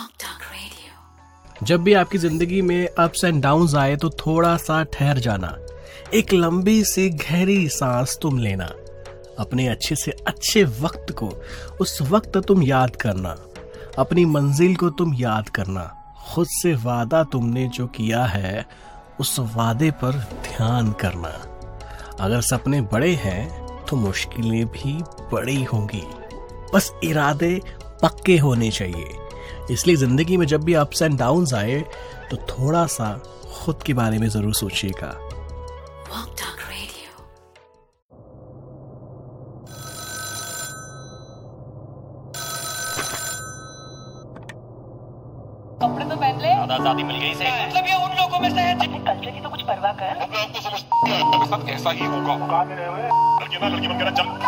जब भी आपकी जिंदगी में अप्स एंड डाउन्स आए तो थोड़ा सा ठहर जाना, एक लंबी सी गहरी सांस तुम लेना, अपने अच्छे से अच्छे वक्त को उस वक्त तुम याद करना, अपनी मंजिल को तुम याद करना, खुद से वादा तुमने जो किया है उस वादे पर ध्यान करना। अगर सपने बड़े हैं तो मुश्किलें भी बड़ी होंगी, बस इरादे पक्के होने चाहिए। इसलिए जिंदगी में जब भी अप्स एंड डाउन्स आए तो थोड़ा सा खुद के बारे में जरूर सोचिएगा। कपड़े तो पहन ले, आजादी मिल गई से मतलब ये उन लोगों में से है कल्चर की तो कुछ परवाह कर। ऐसा ही होगा। लड़की बन के ना चल।